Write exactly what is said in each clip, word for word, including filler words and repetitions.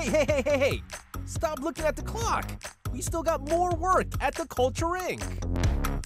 Hey, hey, hey, hey, hey! Stop looking at the clock! We still got more work at the Culture Incorporated.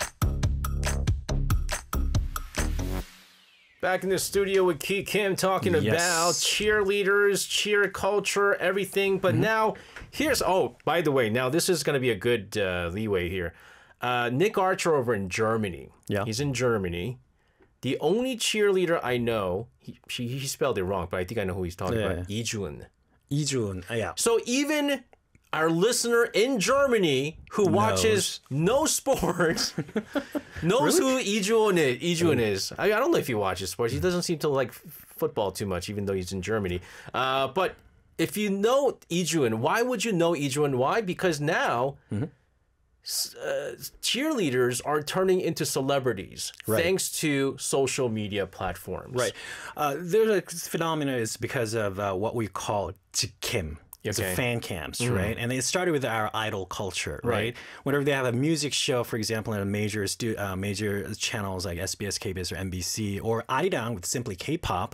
Back in the studio with Ki Kim talking Yes. about cheerleaders, cheer culture, everything. But Mm-hmm. now, here's, oh, by the way, now this is going to be a good uh, leeway here. Uh, Nick Archer over in Germany. Yeah. He's in Germany. The only cheerleader I know, he, she, he spelled it wrong, but I think I know who he's talking Yeah. about. Lee Jun. Ijun, uh, yeah. So even our listener in Germany who watches no sports knows who Lee Jun is. Lee Jun is. I, I don't know if he watches sports. He doesn't seem to like f- football too much, even though he's in Germany. Uh, but if you know Lee Jun, why would you know Lee Jun? Why? Because now s- uh, cheerleaders are turning into celebrities Right. thanks to social media platforms. Right. Uh, there's a phenomenon is because of uh, what we call Kim. It's Okay. a fan camps, right? And it started with our idol culture, right? Right. Whenever they have a music show, for example, in a major stu- uh, major channels like S B S, K B S, or N B C, or Arirang with simply K-pop,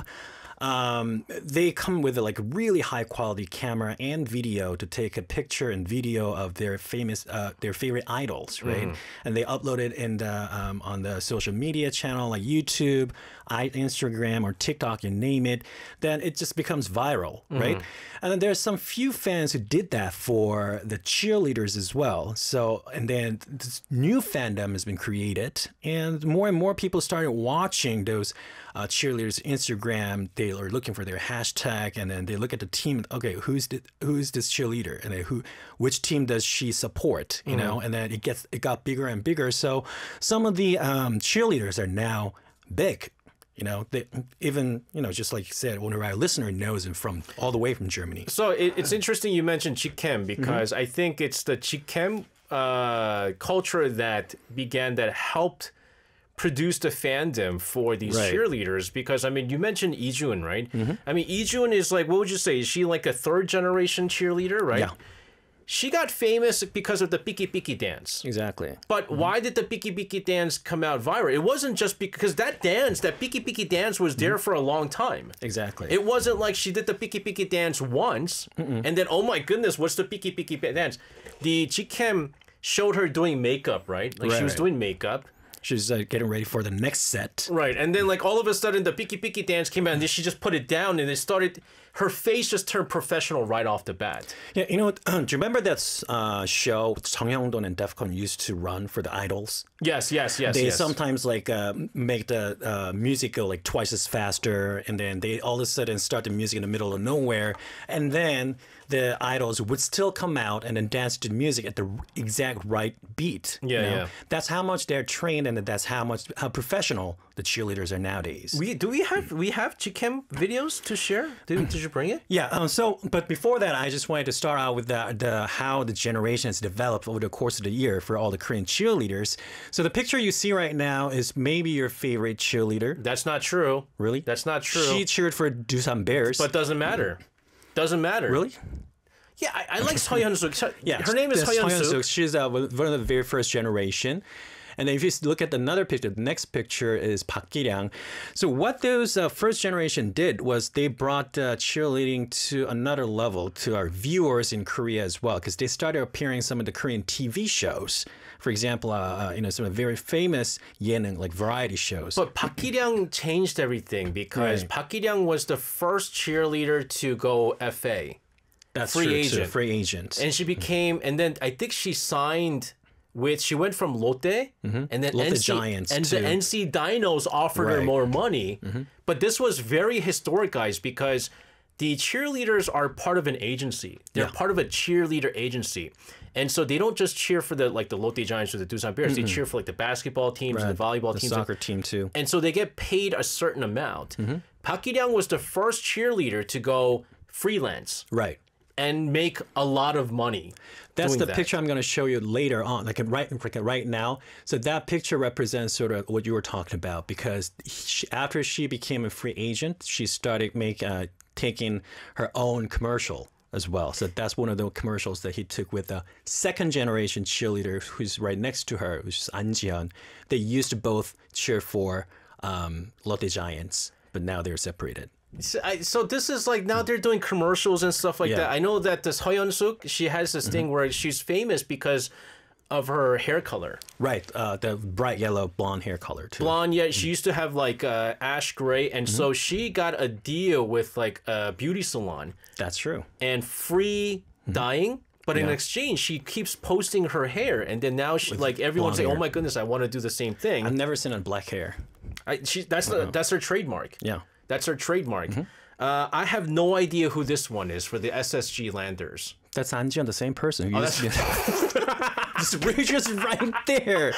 um, they come with a like really high quality camera and video to take a picture and video of their famous, uh, their favorite idols, right? And they upload it in the, um, on the social media channel like YouTube, I, Instagram, or TikTok, you name it. Then it just becomes viral, right? And then there's some few fans who did that for the cheerleaders as well. So, and then this new fandom has been created, and more and more people started watching those uh, cheerleaders' Instagram. They are looking for their hashtag, and then they look at the team. Okay, who's the, who's this cheerleader, and then who, which team does she support? You know, and then it gets it got bigger and bigger. So some of the um, cheerleaders are now big. You know, they, even, you know, just like you said, one of our listener knows him from all the way from Germany. So it, it's interesting you mentioned Chikem because I think it's the Chikem uh, culture that began that helped produce the fandom for these Right. cheerleaders. Because I mean, you mentioned Lee Jun, right? I mean, Lee Jun is like, what would you say? Is she like a third generation cheerleader, right? Yeah. She got famous because of the Piki Piki dance. Exactly. But why did the Piki Piki dance come out viral? It wasn't just because that dance, that Piki Piki dance was there for a long time. Exactly. It wasn't like she did the Piki Piki dance once and then, oh my goodness, what's the Piki Piki dance? The Chikem showed her doing makeup, right? Like she Right, was right. doing makeup. She's uh, getting ready for the next set. Right. And then like all of a sudden the Piki Piki dance came out and then she just put it down and it started, her face just turned professional right off the bat. Yeah, you know what? do you remember that uh, show Jung Hyung-don and Defcon used to run for the idols? Yes, yes, yes, They yes. sometimes like uh, make the uh, music go like twice as faster, and then they all of a sudden start the music in the middle of nowhere, and then the idols would still come out and then dance to the music at the exact right beat. you Yeah, know? yeah. That's how much they're trained, and that's how much how professional the cheerleaders are nowadays. We do we have we have Chikem videos to share? Did, did you bring it? Yeah. Um, so, but before that, I just wanted to start out with the, the how the generation has developed over the course of the year for all the Korean cheerleaders. So the picture you see right now is maybe your favorite cheerleader. That's not true. Really? That's not true. She cheered for Doosan Bears. But doesn't matter. Doesn't matter. really? Yeah, I, I like Seo Hyun Suk. Yeah. Her name is that's Seo Hyun Hyun-suk. Suk. She's uh, one of the very first generation. And then if you look at another picture, the next picture is Park Ki-ryang. So what those uh, first generation did was they brought uh, cheerleading to another level to our viewers in Korea as well, because they started appearing in some of the Korean T V shows. For example, uh, uh, you know, some very famous yeonang, like variety shows. But Park Ki-ryang changed everything because Right. Park Ki-ryang was the first cheerleader to go F A. That's free true, too, agent. free agent. And she became, and then I think she signed with, she went from Lotte, and then Lotte N C, Giants, and too. the N C Dinos offered her Right. more money. But this was very historic, guys, because the cheerleaders are part of an agency. They're Yeah. part of a cheerleader agency. And so they don't just cheer for the like the Lotte Giants or the Doosan Bears. They cheer for like the basketball teams and the volleyball the teams. soccer team too. And so they get paid a certain amount. Park Ki-ryang was the first cheerleader to go freelance Right. and make a lot of money. That's doing the that. picture I'm going to show you later on, like right, like right now. So that picture represents sort of what you were talking about, because she, after she became a free agent, she started make uh, taking her own commercial as well. So that's one of the commercials that he took with a second generation cheerleader who's right next to her, which is An Ji-hyun. They used to both cheer for um, Lotte Giants, but now they're separated. So, I, so this is like now they're doing commercials and stuff like Yeah. that. I know that this Hyeon Suk, she has this thing where she's famous because of her hair color. Right, uh, the bright yellow blonde hair color too. Blonde, yeah, she used to have like uh, ash gray, and so she got a deal with like a beauty salon That's true. and free dyeing. But in Yeah. exchange, she keeps posting her hair, and then now she like everyone's blonde saying, "Oh hair. my goodness, I want to do the same thing." I've never seen a black hair. I, she, that's the, that's her trademark. Yeah. That's her trademark. Uh, I have no idea who this one is for the S S G Landers. That's Anjian, the same person. Who Oh, used to be- just, we're just right there.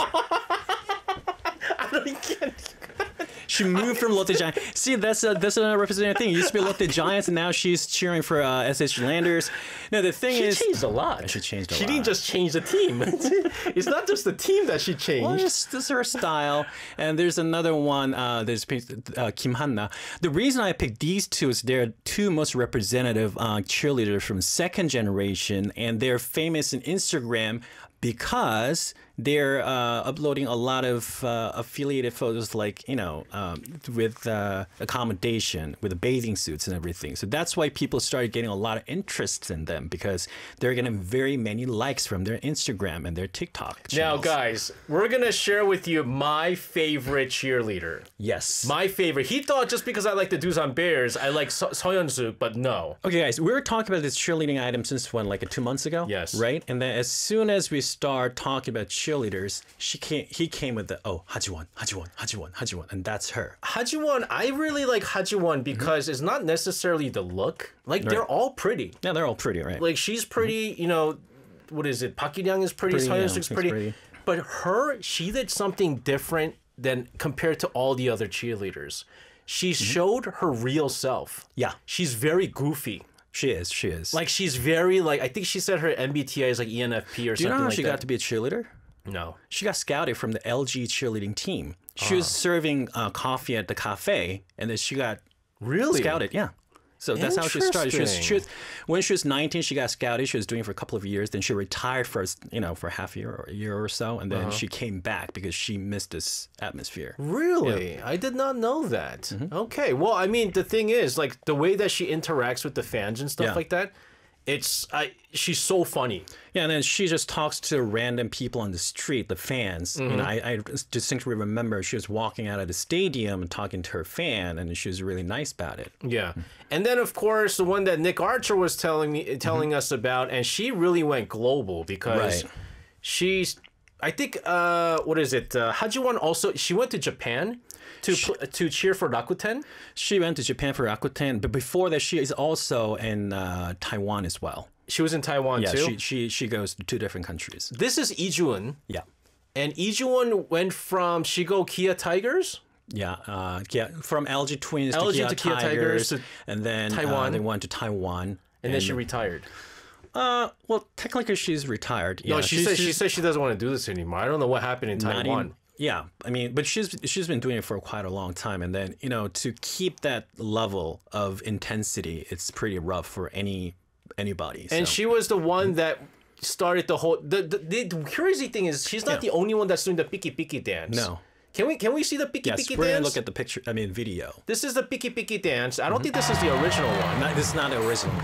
I don't get it. She moved from Lotte Giants. See, that's a, that's another representative thing. It used to be Lotte Giants, and now she's cheering for uh, S S G Landers. No, the thing She is, changed a lot. She changed a She lot. didn't just change the team. It's not just the team that she changed. well, it's, this is her style. And there's another one. Uh, there's uh, Kim Hanna. The reason I picked these two is they're two most representative uh, cheerleaders from second generation, and they're famous in Instagram because they're uh, uploading a lot of uh, affiliated photos, like, you know, um, with uh, accommodation, with the bathing suits and everything. So that's why people started getting a lot of interest in them, because they're getting very many likes from their Instagram and their TikTok Now, channels. guys, we're going to share with you my favorite cheerleader. Yes. My favorite. He thought just because I like the Doosan Bears, I like So- Soyeon Suk, but no. Okay, guys, we were talking about this cheerleading item since when, like two months ago? Yes. Right? And then as soon as we start talking about cheerleaders, she came, he came with the, oh, Hajiwon, Hajiwon, Hajiwon, Hajiwon, and that's her. Hajiwon, I really like Hajiwon because it's not necessarily the look. Like, they're all pretty. Yeah, they're all pretty, right? Like, she's pretty, you know, what is it? Park Young is pretty, Pretty, Soyeon yeah, Suk's he's pretty. pretty. But her, she did something different than compared to all the other cheerleaders. She showed her real self. Yeah. She's very goofy. She is, she is. Like, she's very, like, I think she said her M B T I is like E N F P or Do you something know how like she that. got to be a cheerleader? No. She got scouted from the L G cheerleading team. She was serving uh, coffee at the cafe, and then she got Really? scouted. Yeah. So that's how she started. She was, she Interesting. was, when she was nineteen, she got scouted. She was doing it for a couple of years. Then she retired for, you know, for half a year or a year or so. And then she came back because she missed this atmosphere. Really? I did not know that. Mm-hmm. Okay. Well, I mean, the thing is, like, the way that she interacts with the fans and stuff Yeah. like that, it's, I, she's so funny. Yeah, and then she just talks to random people on the street, the fans. You know, I, I distinctly remember she was walking out of the stadium and talking to her fan, and she was really nice about it. Yeah. And then, of course, the one that Nick Archer was telling me, telling us about, and she really went global because Right. she's, I think, uh, what is it? Uh, Hajiwon also, she went to Japan to pl- to cheer for Rakuten. She went to Japan for Rakuten, but before that, she is also in uh, Taiwan as well. She was in Taiwan Yeah, too. she, she she goes to two different countries. This is Ijuan. Yeah. And Ijuan went from Shigo Kia Tigers. Yeah, uh, yeah, from L G Twins L G to Kia, to Kia Tigers, Tigers to and then Taiwan. Uh, they went to Taiwan, And then she retired. uh, well, technically she's retired. No, yeah, she she's- says she she's says she doesn't want to do this anymore. I don't know what happened in not Taiwan. in- yeah, I mean, but she's she's been doing it for quite a long time, and then you know to keep that level of intensity, it's pretty rough for any anybody. And so. she was the one that started the whole. The the, the, the crazy thing is she's not Yeah. the only one that's doing the piki piki dance. No. Can we can we see the piki yes, piki we're dance? gonna look at the picture. I mean, video. This is the piki piki dance. I don't think this is the original one. Not, this is not the original.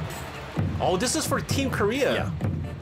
Oh, this is for Team Korea. Yeah.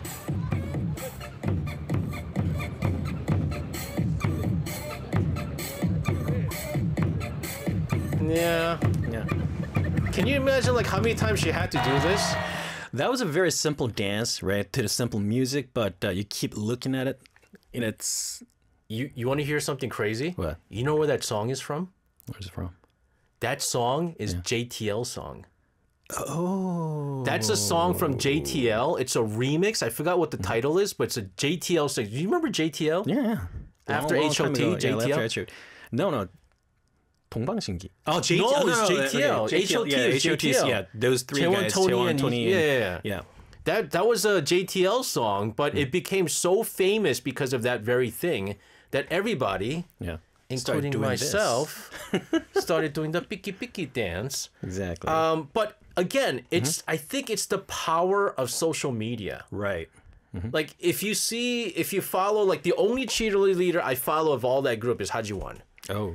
Yeah. Yeah. Can you imagine like how many times she had to do this? That was a very simple dance, right? To the simple music, but uh, you keep looking at it, and it's You you want to hear something crazy? What? You know where that song is from? where's it from? That song is J T L song. Oh, That's a song from J T L. It's a remix. I forgot what the title is, but it's a J T L song. Do you remember J T L? yeah, yeah. After Long, long H O T, time ago. J T L? Yeah, after H O T. No, no. 동방신기. Oh, J T L. No, it's J T L. okay, H O T yeah, is H O T 's, J T L. yeah, those three Taewon, guys. Tony, Taewon, and- Tony, yeah, and- yeah, yeah. yeah. That that was a J T L song, but it became so famous because of that very thing that everybody, Yeah. including Started doing this. myself, started doing the piki piki dance. Exactly. Um, but again, it's I think it's the power of social media. right. Like if you see, if you follow, like the only cheerleader leader I follow of all that group is Hajiwon. Oh.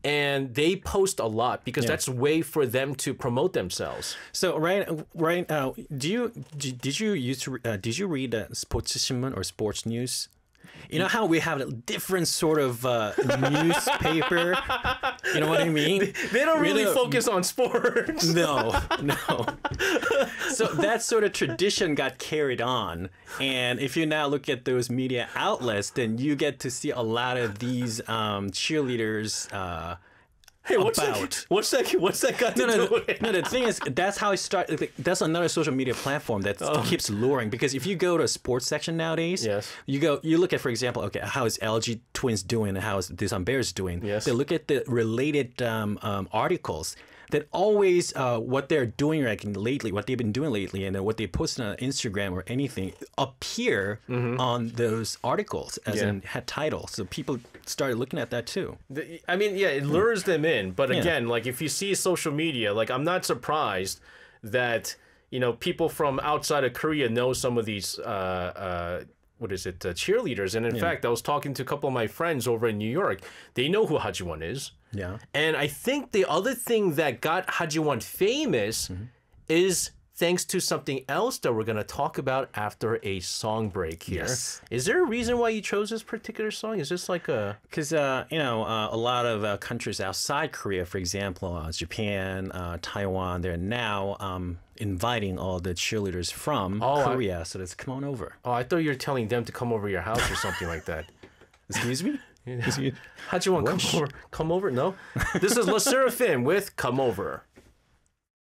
and they post a lot because Yeah. that's a way for them to promote themselves. So right, right. Uh, do you did you used to uh, did you read uh, sports 신문 or sports news? You know how we have a different sort of uh, newspaper. You know what I mean? They don't really don't- focus on sports. No, no. So that sort of tradition got carried on. And if you now look at those media outlets, then you get to see a lot of these um, cheerleaders. Uh, Hey, what's about. that? What's that? What's that got to no, do no, with it? no, the thing is, that's how it started. like, That's another social media platform that keeps luring. Because if you go to a sports section nowadays, Yes. you go, you look at, for example, okay, how is L G Twins doing, and how is Doosan Bears doing? Yes. They look at the related um, um, articles that always uh, what they're doing like lately, what they've been doing lately, and then what they post on Instagram or anything appear on those articles as Yeah. in had titles. So people started looking at that too. The- I mean, yeah, it lures them in. But Yeah. again, like if you see social media, like I'm not surprised that you know people from outside of Korea know some of these. Uh, uh, what is it? Uh, cheerleaders. And in fact, I was talking to a couple of my friends over in New York. They know who Hajiwon is. Yeah. And I think the other thing that got Hajiwon famous is thanks to something else that we're going to talk about after a song break here. Yes. Is there a reason why you chose this particular song? Is this like a... Because, uh, you know, uh, a lot of uh, countries outside Korea, for example, uh, Japan, uh, Taiwan, they're now um, inviting all the cheerleaders from Oh, I- Korea. So let's come on over. Oh, I thought you were telling them to come over your house or something like that. Excuse me? Hajiwon, come over. Come over? No? This is Le Sserafim with Come Over.